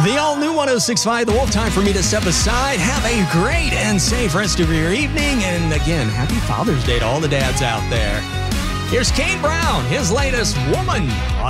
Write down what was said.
The all-new 106.5 The Wolf. Time for me to step aside. Have a great and safe rest of your evening. And again, happy Father's Day to all the dads out there. Here's Kane Brown, his latest Woman.